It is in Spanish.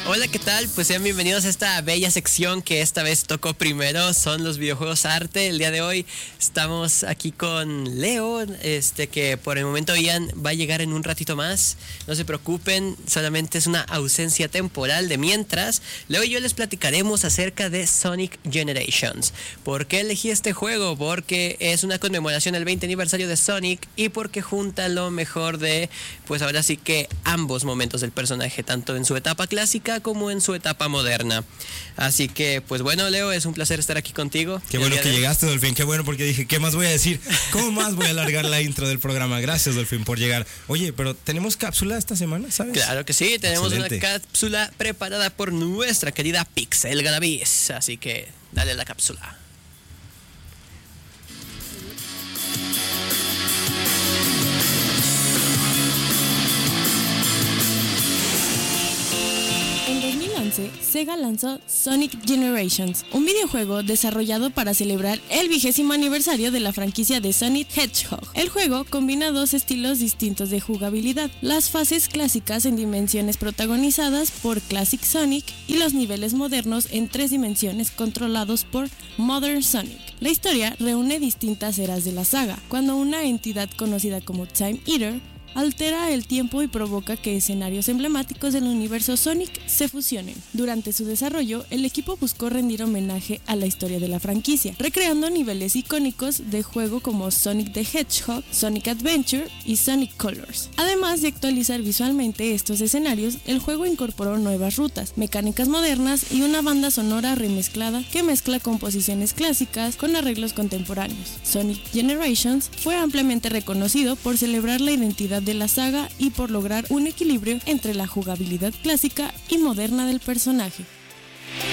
Hola, ¿qué tal? Pues sean bienvenidos a esta bella sección que esta vez tocó primero, son los videojuegos arte. El día de hoy estamos aquí con Leo, que por el momento Ian va a llegar en un ratito más. No se preocupen, solamente es una ausencia temporal de mientras. Leo y yo les platicaremos acerca de Sonic Generations. ¿Por qué elegí este juego? Porque es una conmemoración del 20 aniversario de Sonic y porque junta lo mejor de, pues ahora sí que ambos momentos del personaje, tanto en su etapa clásica como en su etapa moderna. Así que, pues bueno, Leo, es un placer estar aquí contigo. Qué bueno que llegaste, Dolphin, qué bueno, porque dije, ¿qué más voy a decir? ¿Cómo más voy a alargar la intro del programa? Gracias, Dolphin, por llegar. Oye, pero ¿tenemos cápsula esta semana, sabes? Claro que sí, tenemos Excelente. una cápsula preparada por nuestra querida Pixel Galaviz. Así que, dale la cápsula. En 2011, Sega lanzó Sonic Generations, un videojuego desarrollado para celebrar el 20º aniversario de la franquicia de Sonic Hedgehog. El juego combina dos estilos distintos de jugabilidad, las fases clásicas en dimensiones protagonizadas por Classic Sonic y los niveles modernos en 3 dimensiones controlados por Modern Sonic. La historia reúne distintas eras de la saga, cuando una entidad conocida como Time Eater altera el tiempo y provoca que escenarios emblemáticos del universo Sonic se fusionen. Durante su desarrollo, el equipo buscó rendir homenaje a la historia de la franquicia, recreando niveles icónicos de juego como Sonic the Hedgehog, Sonic Adventure y Sonic Colors. Además de actualizar visualmente estos escenarios, el juego incorporó nuevas rutas, mecánicas modernas y una banda sonora remezclada que mezcla composiciones clásicas con arreglos contemporáneos. Sonic Generations fue ampliamente reconocido por celebrar la identidad de la saga y por lograr un equilibrio entre la jugabilidad clásica y moderna del personaje.